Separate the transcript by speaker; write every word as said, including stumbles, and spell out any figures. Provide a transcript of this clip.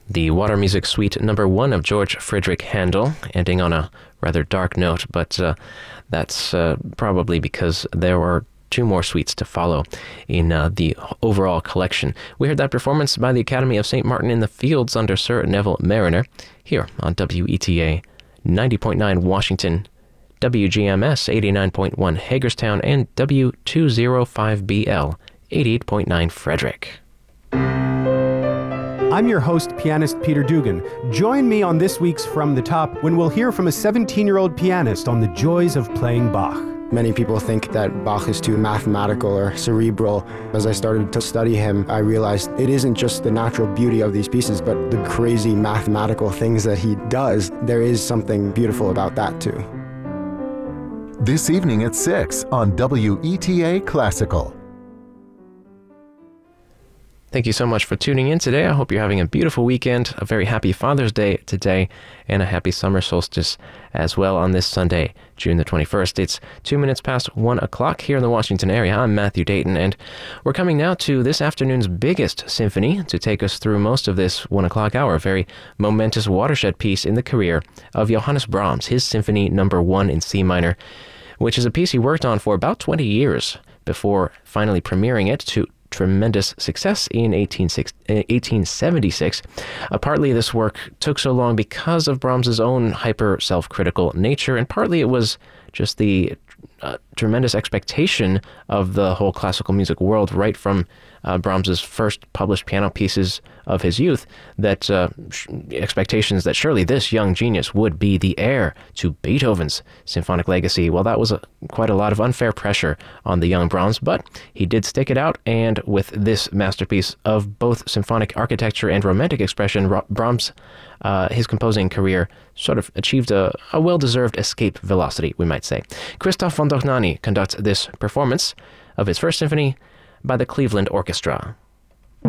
Speaker 1: The Water Music Suite number one of George Friedrich Handel, ending on a rather dark note, but uh, that's uh, probably because there are two more suites to follow in uh, the overall collection. We heard that performance by the Academy of Saint Martin in the Fields under Sir Neville Mariner here on W E T A ninety point nine Washington, W G M S eighty-nine point one Hagerstown, and W two oh five B L eighty-eight point nine Frederick.
Speaker 2: I'm your host, pianist Peter Dugan. Join me on this week's From the Top when we'll hear from a seventeen-year-old pianist on the joys of playing Bach.
Speaker 3: Many people think that Bach is too mathematical or cerebral. As I started to study him, I realized it isn't just the natural beauty of these pieces, but the crazy mathematical things that he does. There is something beautiful about that too.
Speaker 4: This evening at six on W E T A Classical.
Speaker 1: Thank you so much for tuning in today. I hope you're having a beautiful weekend, a very happy Father's Day today, and a happy summer solstice as well on this Sunday, June the twenty-first. It's two minutes past one o'clock here in the Washington area. I'm Matthew Dayton, and we're coming now to this afternoon's biggest symphony to take us through most of this one o'clock hour, a very momentous watershed piece in the career of Johannes Brahms, his Symphony Number One in C minor, which is a piece he worked on for about twenty years before finally premiering it to tremendous success in eighteen seventy-six. Uh, partly this work took so long because of Brahms's own hyper self-critical nature, and partly it was just the uh, tremendous expectation of the whole classical music world right from uh, Brahms's first published piano pieces of his youth, that uh, sh- expectations that surely this young genius would be the heir to Beethoven's symphonic legacy. Well, that was a, quite a lot of unfair pressure on the young Brahms, but he did stick it out, and with this masterpiece of both symphonic architecture and romantic expression, Ra- Brahms, uh, his composing career sort of achieved a, a well-deserved escape velocity, we might say. Christoph von Dohnanyi conducts this performance of his first symphony by the Cleveland Orchestra.